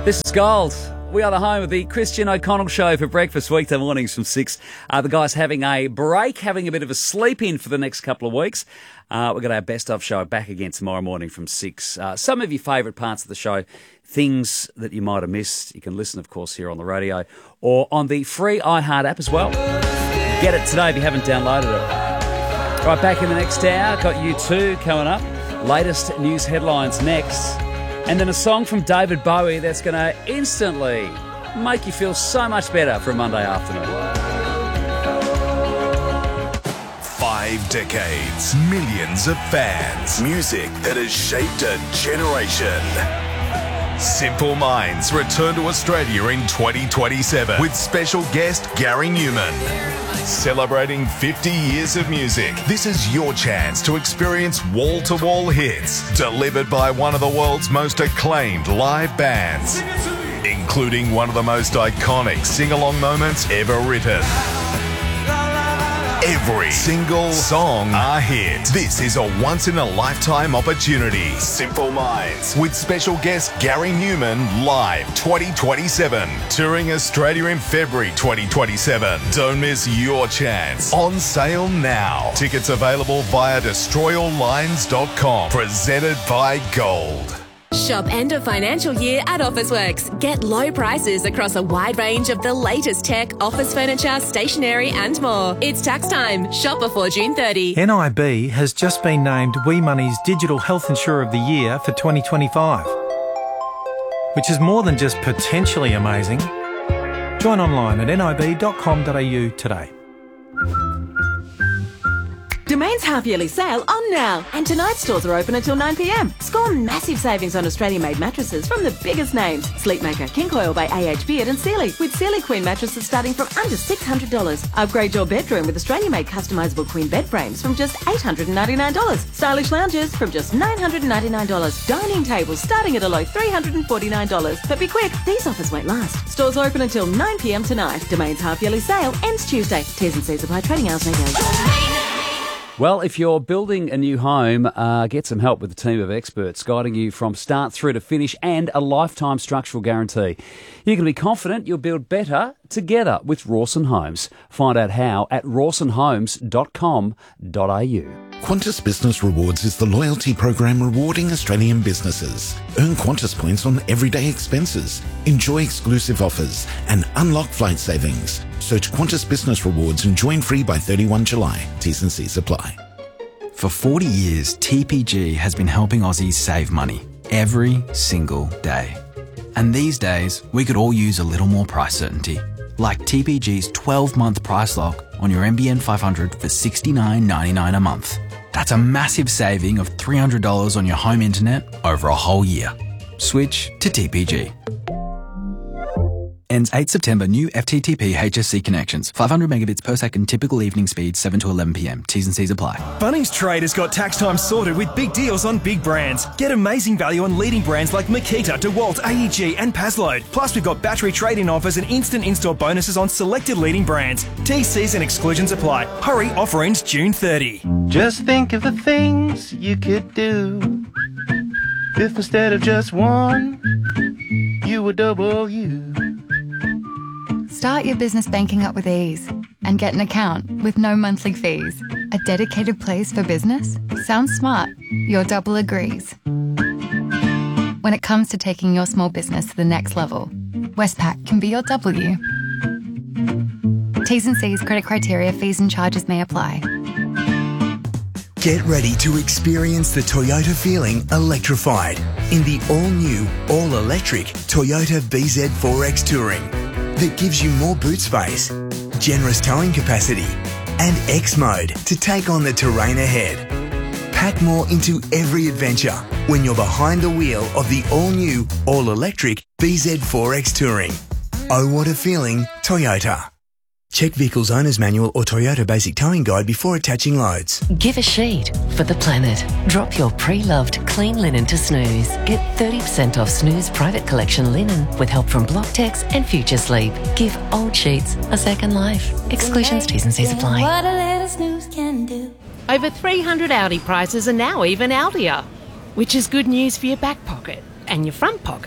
This is Gold. We are the home of the Christian O'Connell Show for breakfast weekday mornings from 6. The guys having a break, having a bit of a sleep in for the next couple of weeks. We've got our best of show back again tomorrow morning from 6. Some of your favourite parts of the show, things that you might have missed, you can listen, of course, here on the radio or on the free iHeart app as well. Get it today if you haven't downloaded it. Right, back in the next hour, got U2 coming up. Latest news headlines next. And then a song from David Bowie that's going to instantly make you feel so much better for a Monday afternoon. 5 decades, millions of fans, music that has shaped a generation. Simple Minds return to Australia in 2027 with special guest Gary Newman. Celebrating 50 years of music, this is your chance to experience wall-to-wall hits delivered by one of the world's most acclaimed live bands, including one of the most iconic sing-along moments ever written. Every single song a hit. This is a once-in-a-lifetime opportunity. Simple Minds with special guest Gary Newman live 2027. Touring Australia in February 2027. Don't miss your chance. On sale now. Tickets available via destroyallines.com. Presented by Gold. Shop end of financial year at Officeworks. Get low prices across a wide range of the latest tech, office furniture, stationery and more. It's tax time. Shop before June 30. NIB has just been named WeMoney's Digital Health Insurer of the Year for 2025, which is more than just potentially amazing. Join online at nib.com.au today. Domain's half-yearly sale on now, and tonight's stores are open until 9 p.m. Score massive savings on Australian-made mattresses from the biggest names: Sleepmaker, King Coil by AH Beard and Sealy, with Sealy Queen mattresses starting from under $600. Upgrade your bedroom with Australian-made customisable Queen bed frames from just $899. Stylish lounges from just $999. Dining tables starting at a low $349. But be quick, these offers won't last. Stores open until 9 p.m. tonight. Domain's half-yearly sale ends Tuesday. T's and C's apply. Trading hours may vary. Well, if you're building a new home, get some help with a team of experts guiding you from start through to finish and a lifetime structural guarantee. You can be confident you'll build better together with Rawson Homes. Find out how at rawsonhomes.com.au. Qantas Business Rewards is the loyalty program rewarding Australian businesses. Earn Qantas points on everyday expenses, enjoy exclusive offers and unlock flight savings. Search Qantas Business Rewards and join free by 31 July. T's and C's apply. For 40 years, TPG has been helping Aussies save money every single day. And these days, we could all use a little more price certainty. Like TPG's 12-month price lock on your NBN 500 for $69.99 a month. That's a massive saving of $300 on your home internet over a whole year. Switch to TPG. Ends 8 September. New FTTP HSC connections. 500 megabits per second. Typical evening speed 7 to 11 p.m. T's and C's apply. Bunnings Trade has got tax time sorted with big deals on big brands. Get amazing value on leading brands like Makita, DeWalt, AEG and Pazload. Plus we've got battery trade-in offers and instant in-store bonuses on selected leading brands. TCs and exclusions apply. Hurry, offer ends June 30. Just think of the things you could do if instead of just one, you were double you. Start your business banking up with ease and get an account with no monthly fees. A dedicated place for business? Sounds smart. Your double agrees. When it comes to taking your small business to the next level, Westpac can be your W. T's and C's, credit criteria, fees and charges may apply. Get ready to experience the Toyota feeling electrified in the all-new, all-electric Toyota BZ4X Touring that gives you more boot space, generous towing capacity and X-Mode to take on the terrain ahead. Pack more into every adventure when you're behind the wheel of the all-new, all-electric BZ4X Touring. Oh, what a feeling, Toyota. Check Vehicle's Owner's Manual or Toyota Basic Towing Guide before attaching loads. Give a sheet for the planet. Drop your pre-loved clean linen to Snooze. Get 30% off Snooze Private Collection linen with help from Blocktex and Future Sleep. Give old sheets a second life. Exclusions, T's and C's apply. What a little snooze can do. Over 300 Audi prices are now even Audier, which is good news for your back pocket and your front pocket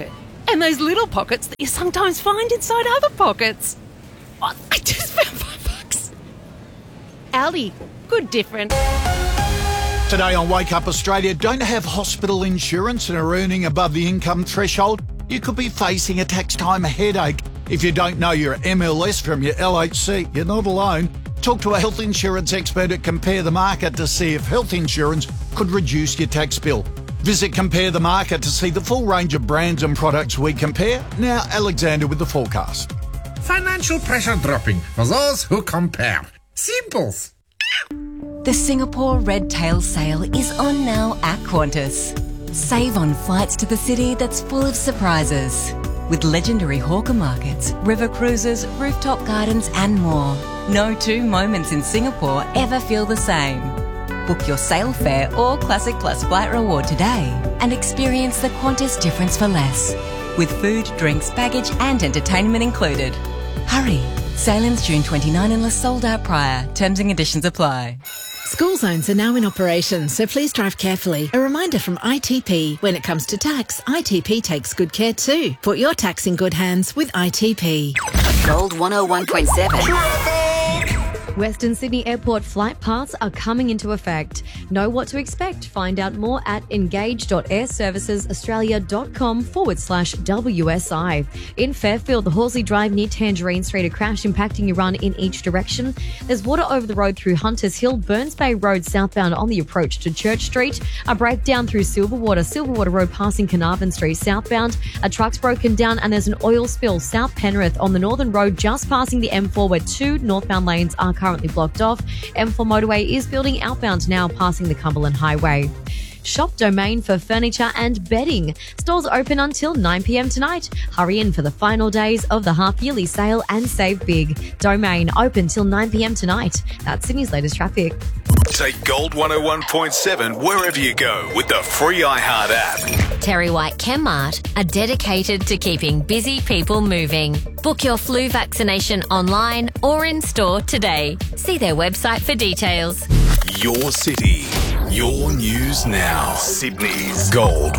And those little pockets that you sometimes find inside other pockets. Oh, I just found $5. Aldi, good different. Today on Wake Up Australia, don't have hospital insurance and are earning above the income threshold? You could be facing a tax time headache. If you don't know your MLS from your LHC, you're not alone. Talk to a health insurance expert at Compare the Market to see if health insurance could reduce your tax bill. Visit Compare the Market to see the full range of brands and products we compare. Now, Alexander with the forecast. Financial pressure dropping for those who compare. Simples. The Singapore Red Tail Sale is on now at Qantas. Save on flights to the city that's full of surprises. With legendary hawker markets, river cruises, rooftop gardens and more. No two moments in Singapore ever feel the same. Book your sale fare or Classic Plus flight reward today and experience the Qantas difference for less. With food, drinks, baggage and entertainment included. Hurry! Sale ends June 29 unless sold out prior. Terms and conditions apply. School zones are now in operation, so please drive carefully. A reminder from ITP. When it comes to tax, ITP takes good care too. Put your tax in good hands with ITP. Gold 101.7. Western Sydney Airport flight paths are coming into effect. Know what to expect. Find out more at engage.airservicesaustralia.com/WSI. In Fairfield, the Horsley Drive near Tangerine Street, a crash impacting your run in each direction. There's water over the road through Hunters Hill, Burns Bay Road southbound on the approach to Church Street. A breakdown through Silverwater Road passing Carnarvon Street southbound. A truck's broken down and there's an oil spill South Penrith on the Northern Road just passing the M4 where two northbound lanes are currently blocked off. M4 motorway is building outbound now passing the Cumberland Highway. Shop Domain for furniture and bedding. Stores open until 9 p.m. tonight. Hurry in for the final days of the half-yearly sale and save big. Domain open till 9 p.m. tonight. That's Sydney's latest traffic. Take Gold 101.7 wherever you go with the free iHeart app. Terry White Chemmart are dedicated to keeping busy people moving. Book your flu vaccination online or in store today. See their website for details. Your city, your news now. Sydney's Gold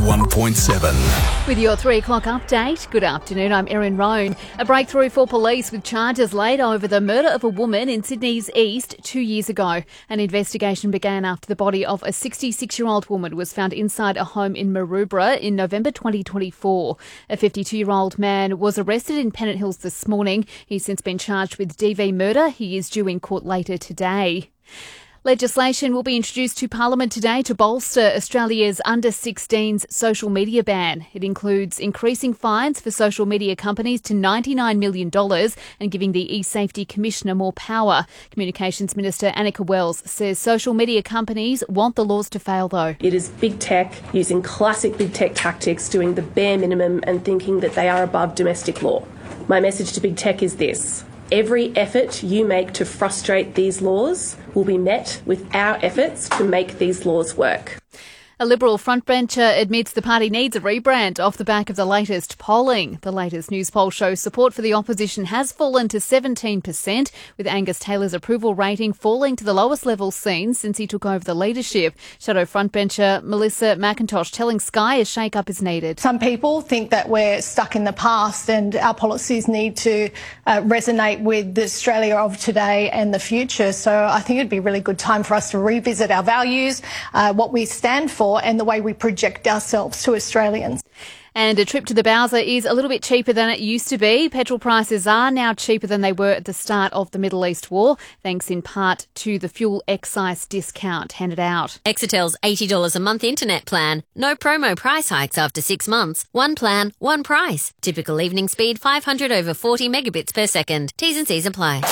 101.7. With your 3 o'clock update, good afternoon, I'm Erin Roan. A breakthrough for police with charges laid over the murder of a woman in Sydney's East 2 years ago. An investigation began after the body of a 66-year-old woman was found inside a home in Maroubra in November 2024. A 52-year-old man was arrested in Pennant Hills this morning. He's since been charged with DV murder. He is due in court later today. Legislation will be introduced to Parliament today to bolster Australia's under-16s social media ban. It includes increasing fines for social media companies to $99 million and giving the eSafety Commissioner more power. Communications Minister Annika Wells says social media companies want the laws to fail, though. It is big tech using classic big tech tactics, doing the bare minimum and thinking that they are above domestic law. My message to big tech is this. Every effort you make to frustrate these laws will be met with our efforts to make these laws work. A Liberal frontbencher admits the party needs a rebrand off the back of the latest polling. The latest news poll shows support for the opposition has fallen to 17%, with Angus Taylor's approval rating falling to the lowest level seen since he took over the leadership. Shadow frontbencher Melissa McIntosh telling Sky a shake-up is needed. Some people think that we're stuck in the past and our policies need to resonate with the Australia of today and the future. So I think it'd be a really good time for us to revisit our values, what we stand for, and the way we project ourselves to Australians. And a trip to the Bowser is a little bit cheaper than it used to be. Petrol prices are now cheaper than they were at the start of the Middle East war, thanks in part to the fuel excise discount handed out. Exetel's $80 a month internet plan. No promo price hikes after 6 months. One plan, one price. Typical evening speed 500 over 40 megabits per second. T's and C's apply.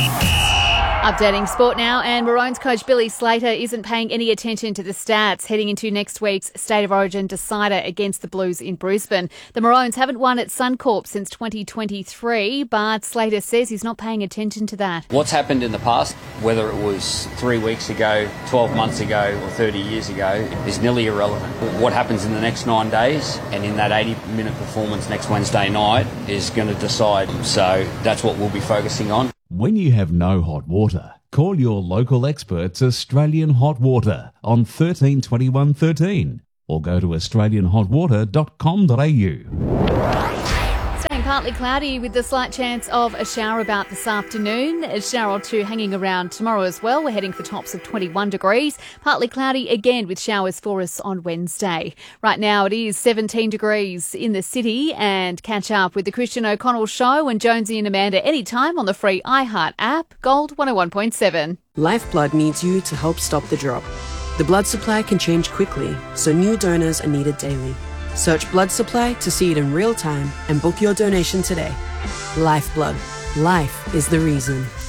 Updating sport now, and Maroons coach Billy Slater isn't paying any attention to the stats heading into next week's State of Origin decider against the Blues in Brisbane. The Maroons haven't won at Suncorp since 2023, but Slater says he's not paying attention to that. What's happened in the past, whether it was 3 weeks ago, 12 months ago or 30 years ago, is nearly irrelevant. What happens in the next 9 days and in that 80-minute performance next Wednesday night is going to decide. So that's what we'll be focusing on. When you have no hot water, call your local experts Australian Hot Water on 13 21 13 or go to australianhotwater.com.au. Staying partly cloudy with a slight chance of a shower about this afternoon. A shower or two hanging around tomorrow as well. We're heading for tops of 21 degrees. Partly cloudy again with showers for us on Wednesday. Right now it is 17 degrees in the city, and catch up with the Christian O'Connell Show and Jonesy and Amanda anytime on the free iHeart app. Gold 101.7. Lifeblood needs you to help stop the drop. The blood supply can change quickly, so new donors are needed daily. Search blood supply to see it in real time and book your donation today. Lifeblood. Life is the reason.